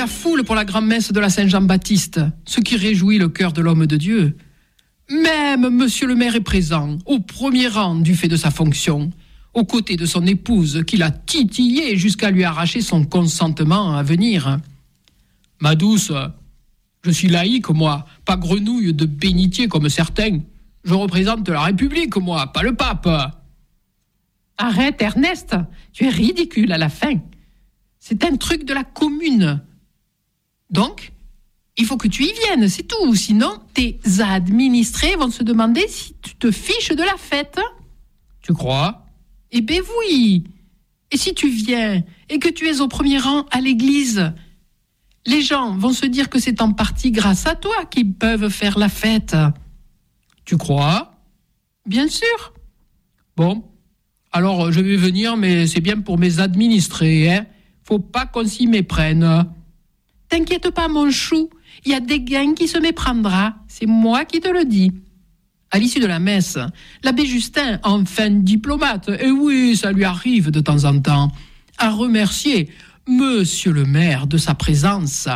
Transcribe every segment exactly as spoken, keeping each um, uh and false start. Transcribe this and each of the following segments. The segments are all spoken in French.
la foule pour la grand-messe de la Saint-Jean-Baptiste, ce qui réjouit le cœur de l'homme de Dieu. Même monsieur le maire est présent, au premier rang du fait de sa fonction, aux côtés de son épouse qui l'a titillé jusqu'à lui arracher son consentement à venir. Ma douce, je suis laïque, moi, pas grenouille de bénitier comme certains. Je représente la République, moi, pas le pape. Arrête, Ernest, tu es ridicule à la fin. C'est un truc de la commune. Donc, il faut que tu y viennes, c'est tout. Sinon, tes administrés vont se demander si tu te fiches de la fête. Tu crois ? Eh ben oui. Et si tu viens et que tu es au premier rang à l'église, les gens vont se dire que c'est en partie grâce à toi qu'ils peuvent faire la fête. Tu crois ? Bien sûr. Bon, alors je vais venir, mais c'est bien pour mes administrés, hein. Faut pas qu'on s'y méprenne. T'inquiète pas, mon chou, il y a des gains qui se méprendra. C'est moi qui te le dis. À l'issue de la messe, l'abbé Justin, enfin diplomate, et oui, ça lui arrive de temps en temps, a remercié monsieur le maire de sa présence.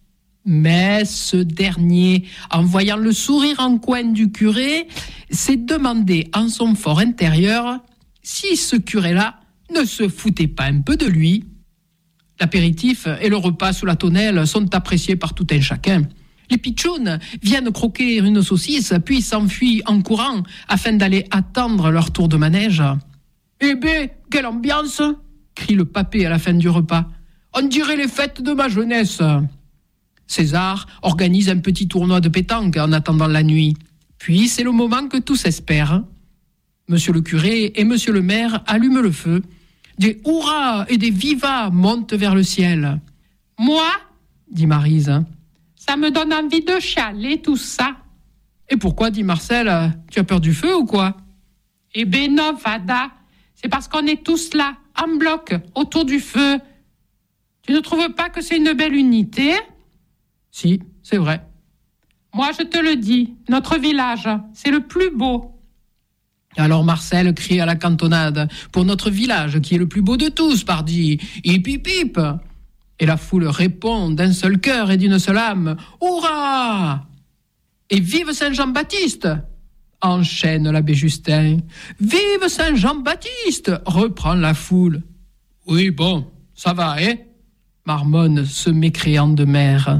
Mais ce dernier, en voyant le sourire en coin du curé, s'est demandé en son fort intérieur si ce curé-là ne se foutait pas un peu de lui. L'apéritif et le repas sous la tonnelle sont appréciés par tout un chacun. Les pitchounes viennent croquer une saucisse, puis s'enfuient en courant afin d'aller attendre leur tour de manège. « Eh ben, quelle ambiance !» crie le papé à la fin du repas. « On dirait les fêtes de ma jeunesse !» César organise un petit tournoi de pétanque en attendant la nuit. Puis c'est le moment que tous espèrent. Monsieur le curé et monsieur le maire allument le feu. Des hurrahs et des vivas montent vers le ciel. « Moi, dit Maryse, ça me donne envie de chialer tout ça. »« Et pourquoi, dit Marcel, tu as peur du feu ou quoi ?»« Eh ben non, Fada, c'est parce qu'on est tous là, en bloc, autour du feu. Tu ne trouves pas que c'est une belle unité ?»« Si, c'est vrai. »« Moi, je te le dis, notre village, c'est le plus beau. » Alors Marcel crie à la cantonade pour notre village qui est le plus beau de tous, pardi. Hip hip hip. Et la foule répond d'un seul cœur et d'une seule âme. Hurrah! Et vive Saint-Jean-Baptiste! Enchaîne l'abbé Justin. Vive Saint-Jean-Baptiste! Reprend la foule. Oui, bon, ça va, hein? Marmonne ce mécréant de maire.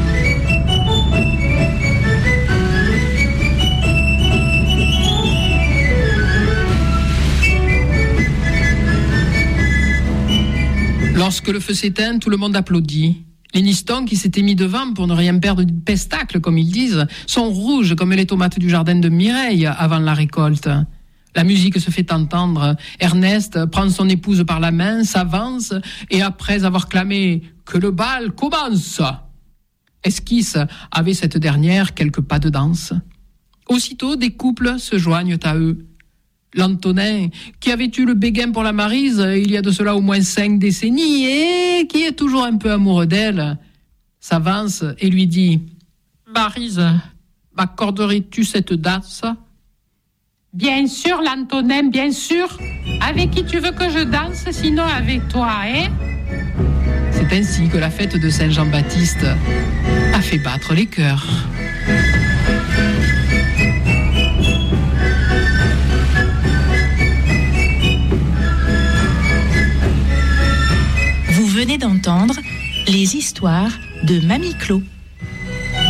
Lorsque le feu s'éteint, tout le monde applaudit. Les nistons qui s'étaient mis devant pour ne rien perdre du pestacle, comme ils disent, sont rouges comme les tomates du jardin de Mireille avant la récolte. La musique se fait entendre. Ernest prend son épouse par la main, s'avance et après avoir clamé « Que le bal commence !» esquisse avec cette dernière quelques pas de danse. Aussitôt, des couples se joignent à eux. L'Antonin, qui avait eu le béguin pour la Maryse il y a de cela au moins cinq décennies et qui est toujours un peu amoureux d'elle, s'avance et lui dit « Maryse, m'accorderais-tu cette danse ?»« Bien sûr, l'Antonin, bien sûr. Avec qui tu veux que je danse, sinon avec toi, hein ?» C'est ainsi que la fête de Saint-Jean-Baptiste a fait battre les cœurs. Vous venez d'entendre les histoires de Mamie Clo.